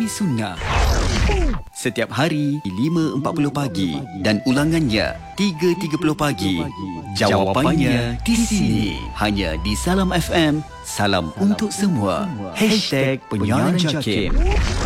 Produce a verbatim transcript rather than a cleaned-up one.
Suami Sunnah. Setiap hari lima empat puluh pagi dan ulangannya tiga tiga puluh pagi. Jawapannya di sini, hanya di Salam F M. Salam untuk semua. Hashtag Penyiaran Jakim.